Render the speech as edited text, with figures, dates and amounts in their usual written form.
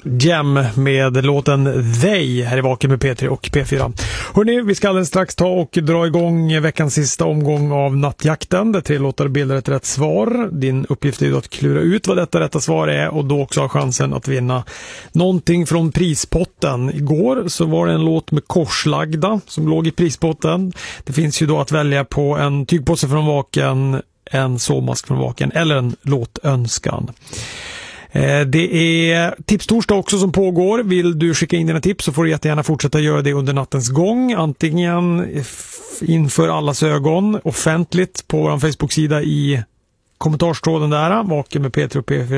Gem med låten They här i Vaken med P3 och P4. Hörrni, vi ska alldeles strax ta och dra igång veckans sista omgång av Nattjakten. Det 3 låtar bildar ett rätt svar. Din uppgift är att klura ut vad detta rätta svar är och då också ha chansen att vinna någonting från prispotten. Igår så var det en låt med korslagda som låg i prispotten. Det finns ju då att välja på en tygpåse från Vaken, en sovmask från Vaken eller en låtönskan. Det är tipstorsdag också som pågår. Vill du skicka in dina tips så får du jättegärna fortsätta göra det under nattens gång. Antingen inför allas ögon, offentligt på vår Facebook-sida i kommentarstråden där, Vaken med P3 och P4.